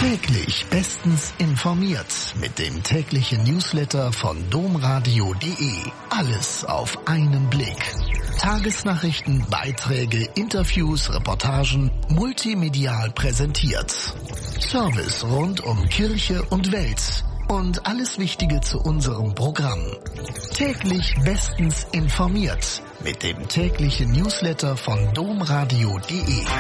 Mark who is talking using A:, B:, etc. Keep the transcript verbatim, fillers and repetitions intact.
A: Täglich bestens informiert mit dem täglichen Newsletter von domradio punkt de. Alles auf einen Blick. Tagesnachrichten, Beiträge, Interviews, Reportagen, multimedial präsentiert. Service rund um Kirche und Welt und alles Wichtige zu unserem Programm. Täglich bestens informiert mit dem täglichen Newsletter von domradio punkt de.